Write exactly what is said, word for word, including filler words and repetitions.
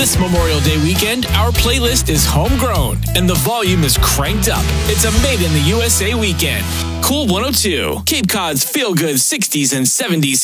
This Memorial Day weekend, our playlist is homegrown and the volume is cranked up. It's a Made in the U S A weekend. Cool one oh two, Cape Cod's feel-good sixties and seventies